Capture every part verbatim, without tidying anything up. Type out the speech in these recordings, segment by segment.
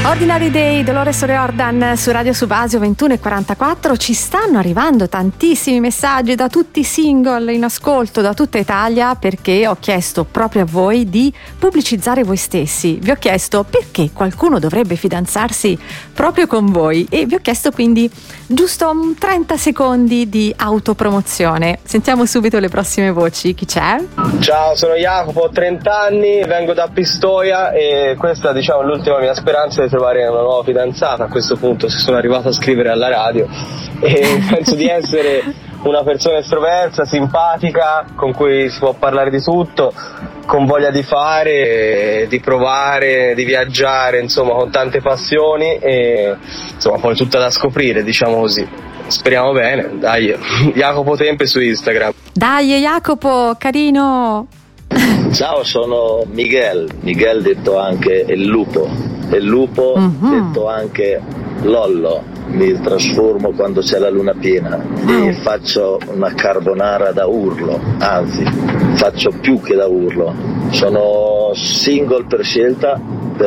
Ordinary Day, Dolores O'Riordan su Radio Subasio ventuno e quarantaquattro. Ci stanno arrivando tantissimi messaggi da tutti i single in ascolto da tutta Italia, perché ho chiesto proprio a voi di pubblicizzare voi stessi. Vi ho chiesto perché qualcuno dovrebbe fidanzarsi proprio con voi e vi ho chiesto quindi giusto trenta secondi di autopromozione. Sentiamo subito le prossime voci. Chi c'è? Ciao, sono Jacopo, ho trenta anni, vengo da Pistoia e questa, diciamo, è l'ultima mia speranza di trovare una nuova fidanzata. A questo punto, se sono arrivato a scrivere alla radio, e penso di essere una persona estroversa, simpatica, con cui si può parlare di tutto, con voglia di fare, di provare, di viaggiare, insomma, con tante passioni, e insomma poi tutta da scoprire, diciamo così. Speriamo bene, dai. Jacopo Tempe su Instagram. Dai Jacopo, carino. Ciao, sono Miguel, Miguel detto anche il lupo, il lupo mm-hmm. detto anche Lollo. Mi trasformo quando c'è la luna piena e faccio una carbonara da urlo, anzi faccio più che da urlo. Sono single per scelta,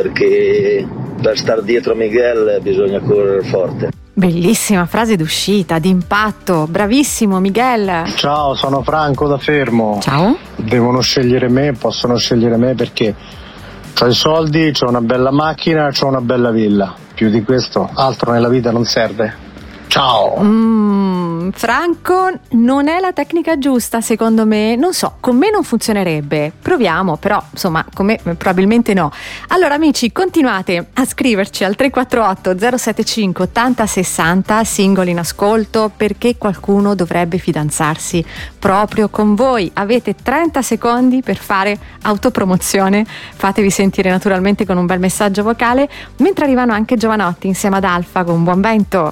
perché per star dietro Miguel bisogna correre forte. Bellissima frase d'uscita, d'impatto, bravissimo Miguel. Ciao, sono Franco da Fermo. Ciao. Devono scegliere me, possono scegliere me perché ho i soldi, ho una bella macchina, ho una bella villa. Più di questo altro nella vita non serve. Ciao. Mm, Franco, non è la tecnica giusta secondo me. Non so, con me non funzionerebbe. Proviamo, però insomma con me probabilmente no. Allora amici, continuate a scriverci al tre quattro otto zero sette cinque ottanta sessanta, singoli in ascolto, perché qualcuno dovrebbe fidanzarsi proprio con voi. Avete trenta secondi per fare autopromozione. Fatevi sentire naturalmente con un bel messaggio vocale, mentre arrivano anche Giovanotti insieme ad Alfa con Buon Vento.